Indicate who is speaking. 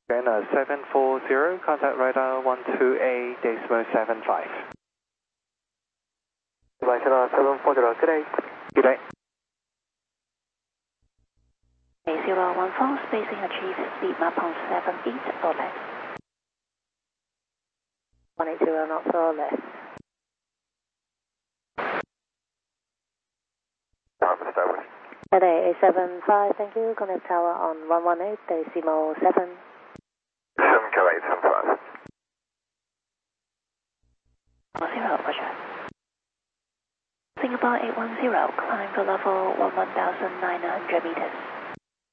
Speaker 1: China 740, contact radar 128.75.
Speaker 2: China 740, good day.
Speaker 1: Good day.
Speaker 3: 014, spacing achieved, speed map on 78 or less.
Speaker 4: 180 knots or less.
Speaker 2: Time established.
Speaker 4: LA 875, thank you. Connect tower on 118.7.
Speaker 2: 7K875.
Speaker 3: 0, Roger. Singapore 810, climb to level 11,900 meters.